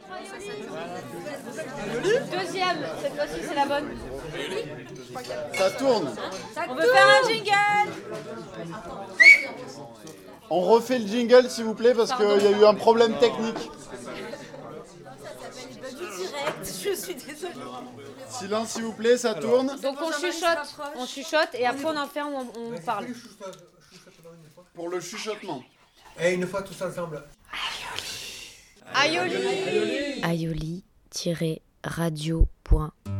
Deuxième, cette fois-ci c'est la bonne. Ça tourne. On veut faire un jingle. On refait le jingle s'il vous plaît parce qu'il y a eu un problème technique. Je suis désolée. Silence s'il vous plaît, ça tourne. Donc on chuchote et après on en fait, on parle. Pour le chuchotement. Et une fois tous ensemble. Aioli. aioli-radio.com